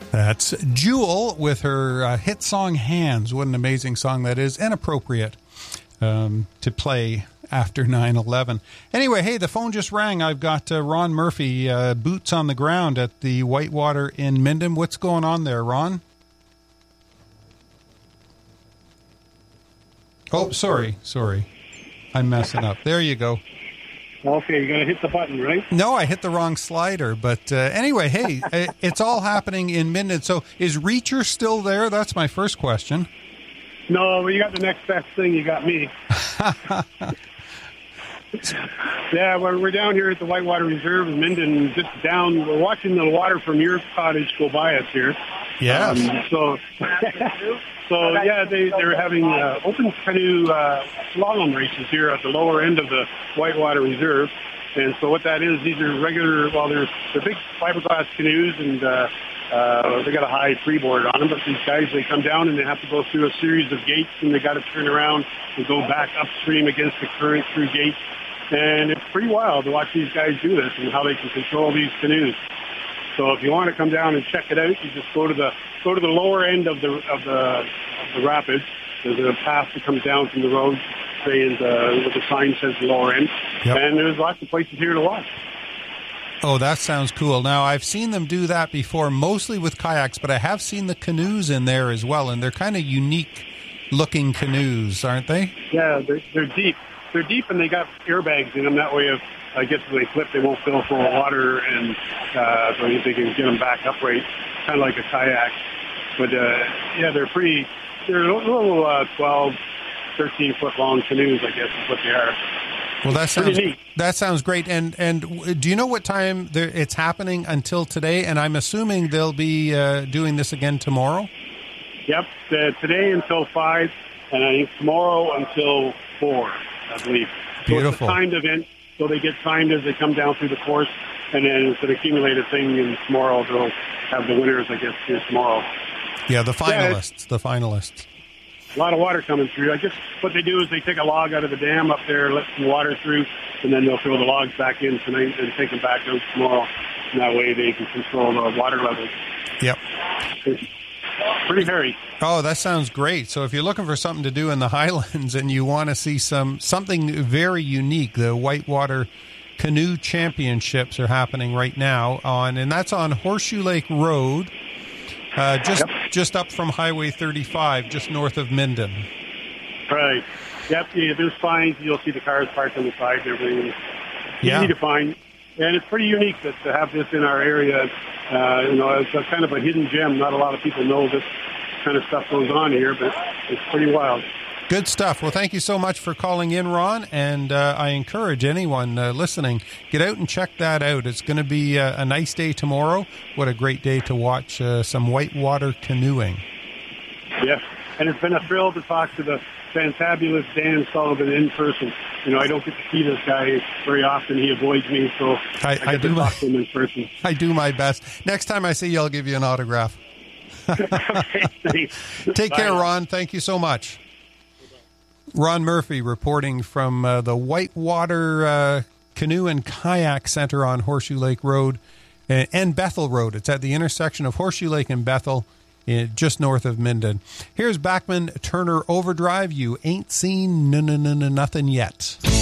That's Jewel with her hit song Hands. What an amazing song that is, and appropriate to play after 9/11. Anyway, hey, the phone just rang. I've got Ron Murphy, boots on the ground at the Whitewater in Minden. What's going on there, Ron? Oh, sorry. I'm messing up. There you go. Okay, you're going to hit the button, right? No, I hit the wrong slider. But anyway, hey, it's all happening in Minden. So is Reacher still there? That's my first question. No, well, you got the next best thing. You got me. Yeah, we're down here at the Whitewater Reserve in Minden, just down. We're watching the water from your cottage go by us here. Yeah. So yeah, they're having open canoe slalom races here at the lower end of the Whitewater Reserve. And so what that is, these are regular, well, they're big fiberglass canoes, and they got a high freeboard on them. But these guys, they come down and they have to go through a series of gates, and they got to turn around and go back upstream against the current through gates. And it's pretty wild to watch these guys do this and how they can control these canoes. So if you want to come down and check it out, you just go to the lower end of the rapids. There's a path that comes down from the road, saying with the sign says the lower end. Yep. And there's lots of places here to watch. Oh, that sounds cool. Now, I've seen them do that before, mostly with kayaks, but I have seen the canoes in there as well, and they're kind of unique-looking canoes, aren't they? Yeah, they're deep. They're deep, and they got airbags in them. That way, if I guess when they flip, they won't fill full of water, and so they can get them back upright, kind of like a kayak. But yeah, they're little 12, 13-foot-long canoes, I guess, is what they are. Well, that sounds great. And do you know what time it's happening until today? And I'm assuming they'll be doing this again tomorrow? Yep, today until 5, and I think tomorrow until 4, I believe. Beautiful. So it's a timed event, so they get timed as they come down through the course, and then it's an accumulated thing, and tomorrow they'll have the winners, I guess, here tomorrow. Yeah, the finalists. A lot of water coming through. I guess what they do is they take a log out of the dam up there, let some water through, and then they'll throw the logs back in tonight and take them back out tomorrow. And that way they can control the water levels. Yep. It's pretty hairy. Oh, that sounds great. So if you're looking for something to do in the Highlands and you want to see something very unique, the Whitewater Canoe Championships are happening right now and that's on Horseshoe Lake Road. Just up from Highway 35, just north of Minden. Right. Yep. Yeah, there's signs. You'll see the cars parked on the side. Everything easy to find, and it's pretty unique to have this in our area. It's a kind of a hidden gem. Not a lot of people know this kind of stuff goes on here, but it's pretty wild. Good stuff. Well, thank you so much for calling in, Ron, and I encourage anyone listening, get out and check that out. It's going to be a nice day tomorrow. What a great day to watch some whitewater canoeing. Yes, and it's been a thrill to talk to the fantabulous Dan Sullivan in person. I don't get to see this guy very often. He avoids me, so I get to talk to him in person. I do my best. Next time I see you, I'll give you an autograph. Okay, thanks. Take care, Ron. Thank you so much. Ron Murphy reporting from the Whitewater Canoe and Kayak Center on Horseshoe Lake Road and Bethel Road. It's at the intersection of Horseshoe Lake and Bethel, just north of Minden. Here's Bachman Turner Overdrive. You ain't seen nothing yet.